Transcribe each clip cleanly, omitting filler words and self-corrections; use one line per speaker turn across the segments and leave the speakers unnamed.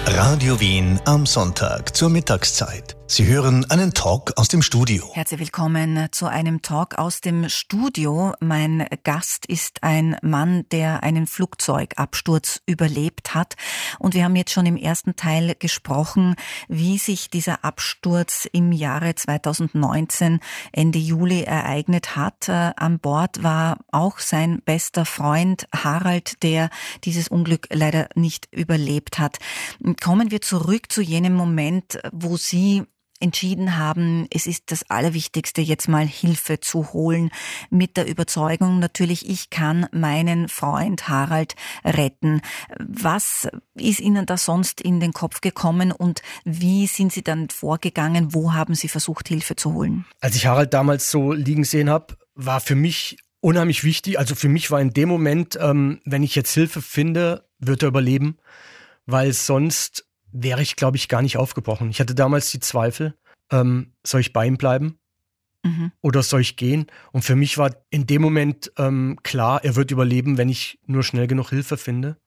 Radio Wien am Sonntag zur Mittagszeit. Sie hören einen Talk aus dem Studio.
Herzlich willkommen zu einem Talk aus dem Studio. Mein Gast ist ein Mann, der einen Flugzeugabsturz überlebt hat. Und wir haben jetzt schon im ersten Teil gesprochen, wie sich dieser Absturz im Jahre 2019, Ende Juli, ereignet hat. An Bord war auch sein bester Freund Harald, der dieses Unglück leider nicht überlebt hat. Kommen wir zurück zu jenem Moment, wo Sie entschieden haben, es ist das Allerwichtigste, jetzt mal Hilfe zu holen, mit der Überzeugung natürlich, ich kann meinen Freund Harald retten. Was ist Ihnen da sonst in den Kopf gekommen und wie sind Sie dann vorgegangen? Wo haben Sie versucht, Hilfe zu holen?
Als ich Harald damals so liegen sehen habe, war für mich unheimlich wichtig, also für mich war in dem Moment, wenn ich jetzt Hilfe finde, wird er überleben, weil sonst wäre ich, glaube ich, gar nicht aufgebrochen. Ich hatte damals die Zweifel, soll ich bei ihm bleiben oder soll ich gehen? Und für mich war in dem Moment klar, er wird überleben, wenn ich nur schnell genug Hilfe finde.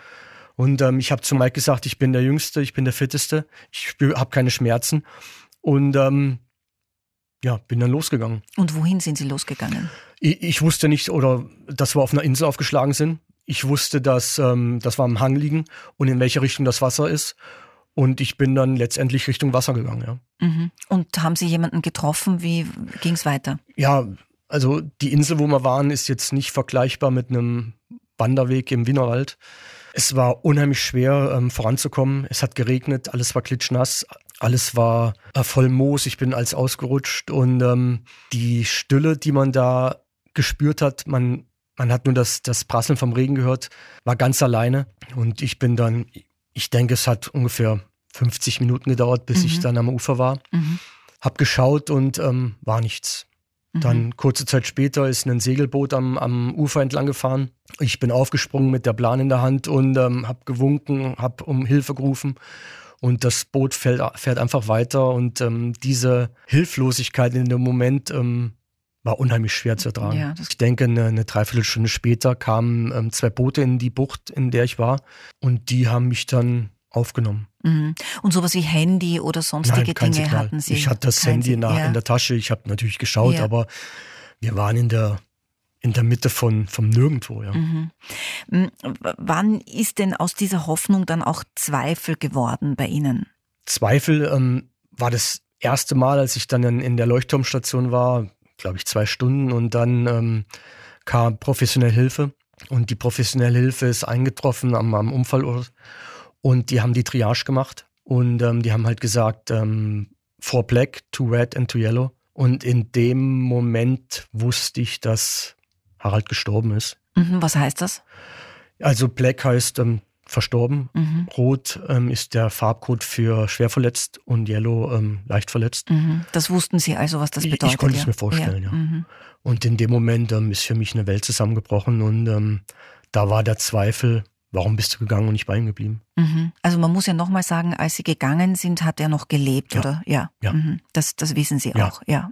Und ich habe zu Mike gesagt, ich bin der Jüngste, ich bin der Fitteste, ich habe keine Schmerzen und bin dann losgegangen.
Und wohin sind Sie losgegangen?
Ich wusste nicht, oder dass wir auf einer Insel aufgeschlagen sind. Ich wusste, dass wir am Hang liegen und in welche Richtung das Wasser ist. Und ich bin dann letztendlich Richtung Wasser gegangen, ja.
Und haben Sie jemanden getroffen? Wie ging es weiter? Ja,
also die Insel, wo wir waren, ist jetzt nicht vergleichbar mit einem Wanderweg im Wienerwald. Es war unheimlich schwer, voranzukommen. Es hat geregnet, alles war klitschnass, alles war voll Moos. Ich bin alles ausgerutscht und die Stille, die man da gespürt hat, man hat nur das Prasseln vom Regen gehört, war ganz alleine. Und ich bin dann, ich denke, es hat ungefähr 50 Minuten gedauert, bis ich dann am Ufer war. Hab geschaut und war nichts. Dann kurze Zeit später ist ein Segelboot am Ufer entlang gefahren. Ich bin aufgesprungen mit der Plan in der Hand und hab gewunken, hab um Hilfe gerufen. Und das Boot fährt einfach weiter. Und diese Hilflosigkeit in dem Moment war unheimlich schwer zu ertragen. Ja, ich denke, eine Dreiviertelstunde später kamen 2 Boote in die Bucht, in der ich war. Und die haben mich dann aufgenommen.
Und sowas wie Handy oder sonstige Dinge hatten Sie?
Ich hatte das Handy in der Tasche. Ich habe natürlich geschaut, aber wir waren in der Mitte vom Nirgendwo. Ja.
Wann ist denn aus dieser Hoffnung dann auch Zweifel geworden bei Ihnen?
Zweifel war das erste Mal, als ich dann in der Leuchtturmstation war, glaube ich 2 Stunden und dann kam professionelle Hilfe und die professionelle Hilfe ist eingetroffen am Unfallort und die haben die Triage gemacht und die haben halt gesagt 4 black, 2 red and 2 yellow und in dem Moment wusste ich, dass Harald gestorben ist.
Was heißt das?
Also black heißt verstorben. Rot ist der Farbcode für schwer verletzt und Yellow leicht verletzt.
Das wussten Sie also, was das bedeutet?
Ich konnte es mir vorstellen, ja. Und in dem Moment ist für mich eine Welt zusammengebrochen und da war der Zweifel, warum bist du gegangen und nicht bei ihm geblieben?
Also man muss ja nochmal sagen, als Sie gegangen sind, hat er noch gelebt, oder? Ja. Das wissen Sie auch, ja.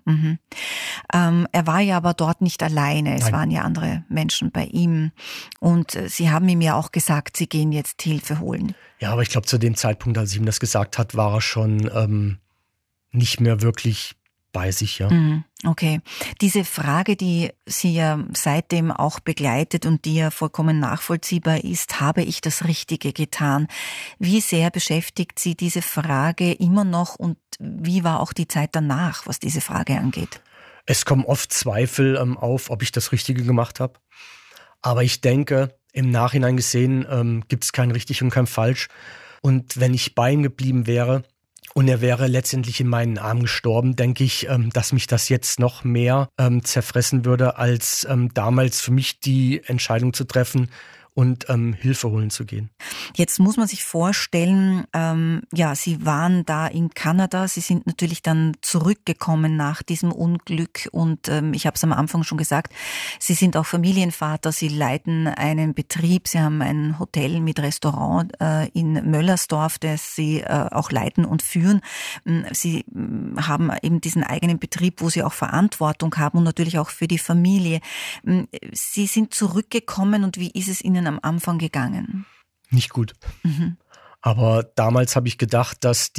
Er war ja aber dort nicht alleine, es waren ja andere Menschen bei ihm und Sie haben ihm ja auch gesagt, Sie gehen jetzt Hilfe holen.
Ja, aber ich glaube, zu dem Zeitpunkt, als ich ihm das gesagt hat, war er schon nicht mehr wirklich bei sich, ja.
Okay. Diese Frage, die Sie ja seitdem auch begleitet und die ja vollkommen nachvollziehbar ist, habe ich das Richtige getan? Wie sehr beschäftigt Sie diese Frage immer noch und wie war auch die Zeit danach, was diese Frage angeht?
Es kommen oft Zweifel auf, ob ich das Richtige gemacht habe. Aber ich denke, im Nachhinein gesehen gibt es kein richtig und kein falsch. Und wenn ich bei ihm geblieben wäre, und er wäre letztendlich in meinen Armen gestorben, denke ich, dass mich das jetzt noch mehr zerfressen würde, als damals für mich die Entscheidung zu treffen und Hilfe holen zu gehen.
Jetzt muss man sich vorstellen, Sie waren da in Kanada, Sie sind natürlich dann zurückgekommen nach diesem Unglück und ich habe es am Anfang schon gesagt, Sie sind auch Familienvater, Sie leiten einen Betrieb, Sie haben ein Hotel mit Restaurant in Möllersdorf, das Sie auch leiten und führen. Sie haben eben diesen eigenen Betrieb, wo Sie auch Verantwortung haben und natürlich auch für die Familie. Sie sind zurückgekommen und wie ist es Ihnen am Anfang gegangen?
Nicht gut. Aber damals habe ich gedacht, dass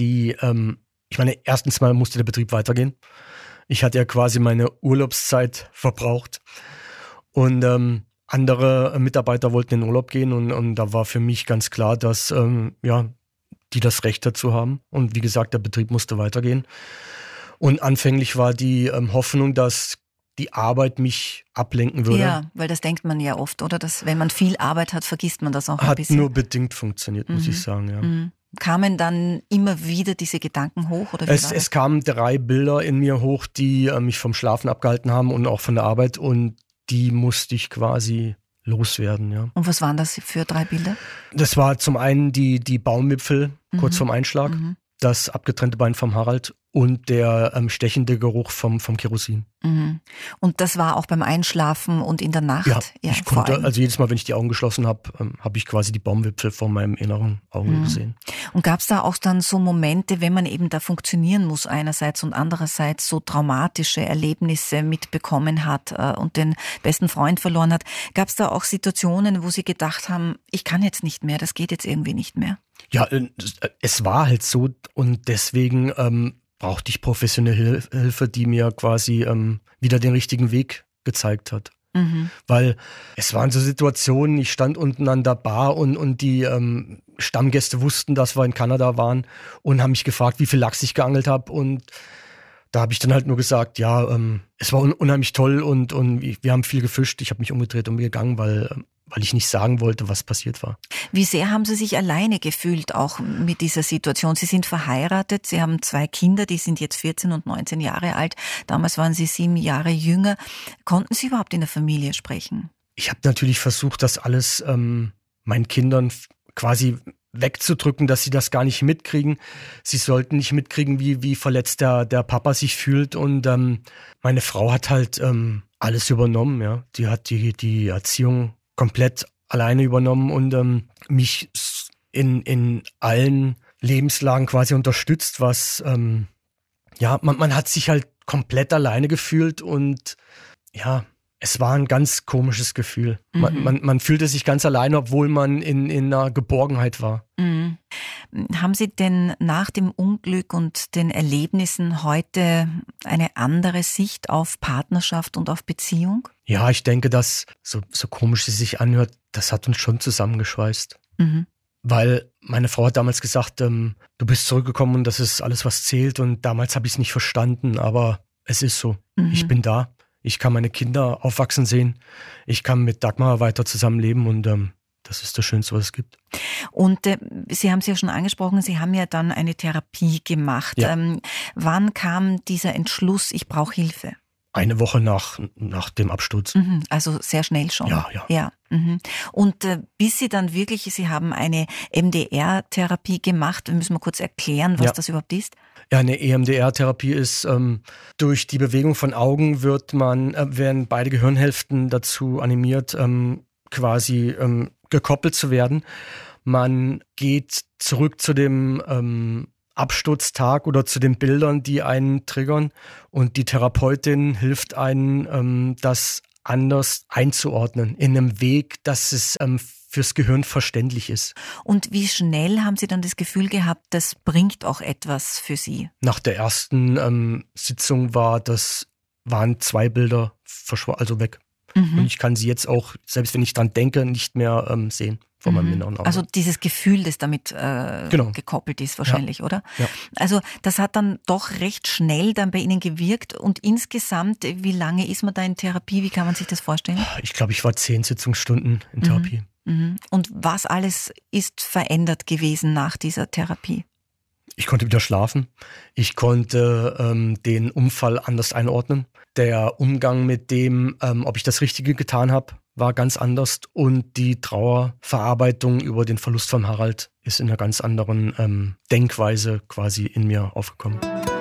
ich meine, erstens mal musste der Betrieb weitergehen. Ich hatte ja quasi meine Urlaubszeit verbraucht und andere Mitarbeiter wollten in Urlaub gehen und da war für mich ganz klar, dass die das Recht dazu haben. Und wie gesagt, der Betrieb musste weitergehen. Und anfänglich war die Hoffnung, dass die Arbeit mich ablenken würde.
Ja, weil das denkt man ja oft, oder? Dass wenn man viel Arbeit hat, vergisst man das auch ein bisschen.
Hat nur bedingt funktioniert, muss ich sagen, ja.
Mhm. Kamen dann immer wieder diese Gedanken hoch? Oder
es kamen 3 Bilder in mir hoch, die mich vom Schlafen abgehalten haben und auch von der Arbeit und die musste ich quasi loswerden, ja.
Und was waren das für 3 Bilder?
Das war zum einen die Baumwipfel kurz vorm Einschlag, das abgetrennte Bein vom Harald und der stechende Geruch vom Kerosin.
Mhm. Und das war auch beim Einschlafen und in der Nacht?
Ja, ich konnte, also jedes Mal, wenn ich die Augen geschlossen habe, habe ich quasi die Baumwipfel vor meinem inneren Auge gesehen.
Und gab es da auch dann so Momente, wenn man eben da funktionieren muss einerseits und andererseits so traumatische Erlebnisse mitbekommen hat und den besten Freund verloren hat, gab es da auch Situationen, wo Sie gedacht haben, ich kann jetzt nicht mehr, das geht jetzt irgendwie nicht mehr?
Ja, es war halt so und deswegen brauchte ich professionelle Hilfe, die mir quasi wieder den richtigen Weg gezeigt hat. Weil es waren so Situationen, ich stand unten an der Bar und die Stammgäste wussten, dass wir in Kanada waren und haben mich gefragt, wie viel Lachs ich geangelt habe und da habe ich dann halt nur gesagt, ja, es war unheimlich toll und wir haben viel gefischt. Ich habe mich umgedreht und bin gegangen, weil ich nicht sagen wollte, was passiert war.
Wie sehr haben Sie sich alleine gefühlt, auch mit dieser Situation? Sie sind verheiratet, Sie haben 2 Kinder, die sind jetzt 14 und 19 Jahre alt. Damals waren Sie 7 Jahre jünger. Konnten Sie überhaupt in der Familie sprechen? Ich
habe natürlich versucht, das alles meinen Kindern quasi wegzudrücken, dass sie das gar nicht mitkriegen. Sie sollten nicht mitkriegen, wie verletzt der Papa sich fühlt. Und meine Frau hat halt alles übernommen. Ja, die hat die Erziehung komplett alleine übernommen und mich in allen Lebenslagen quasi unterstützt, was man hat sich halt komplett alleine gefühlt und ja, es war ein ganz komisches Gefühl. Man fühlte sich ganz alleine, obwohl man in einer Geborgenheit war. Mhm.
Haben Sie denn nach dem Unglück und den Erlebnissen heute eine andere Sicht auf Partnerschaft und auf Beziehung?
Ja, ich denke, dass, so komisch es sich anhört, das hat uns schon zusammengeschweißt. Mhm. Weil meine Frau hat damals gesagt, du bist zurückgekommen und das ist alles, was zählt. Und damals habe ich es nicht verstanden, aber es ist so. Mhm. Ich bin da. Ich kann meine Kinder aufwachsen sehen. Ich kann mit Dagmar weiter zusammenleben und das ist das Schönste, was es gibt.
Und Sie haben es ja schon angesprochen, Sie haben ja dann eine Therapie gemacht. Ja. Wann kam dieser Entschluss, ich brauche Hilfe?
Eine Woche nach dem Absturz.
Also sehr schnell schon.
Ja.
Und bis Sie dann wirklich, Sie haben eine EMDR-Therapie gemacht, müssen wir kurz erklären, was das überhaupt ist?
Ja, eine EMDR-Therapie ist, durch die Bewegung von Augen werden beide Gehirnhälften dazu animiert, quasi gekoppelt zu werden. Man geht zurück zu dem Absturztag oder zu den Bildern, die einen triggern und die Therapeutin hilft einem, das anders einzuordnen, in einem Weg, dass es fürs Gehirn verständlich ist.
Und wie schnell haben Sie dann das Gefühl gehabt, das bringt auch etwas für Sie?
Nach der ersten Sitzung waren 2 Bilder weg. Und ich kann sie jetzt auch, selbst wenn ich dran denke, nicht mehr sehen von meinem inneren Auge.
Also dieses Gefühl, das damit gekoppelt ist wahrscheinlich, oder?
Ja.
Also das hat dann doch recht schnell dann bei Ihnen gewirkt. Und insgesamt, wie lange ist man da in Therapie? Wie kann man sich das vorstellen?
Ich glaube, ich war 10 Sitzungsstunden in Therapie.
Und was alles ist verändert gewesen nach dieser Therapie?
Ich konnte wieder schlafen. Ich konnte den Unfall anders einordnen. Der Umgang mit dem, ob ich das Richtige getan habe, war ganz anders. Und die Trauerverarbeitung über den Verlust von Harald ist in einer ganz anderen Denkweise quasi in mir aufgekommen.